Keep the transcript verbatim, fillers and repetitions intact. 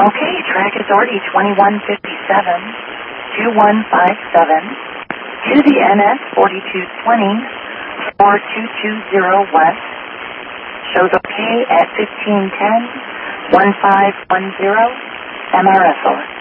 Okay, track authority twenty-one fifty-seven, two one five seven, to the N S forty-two twenty, four two two zero west. Shows okay at fifteen ten, one five one zero, M R S O.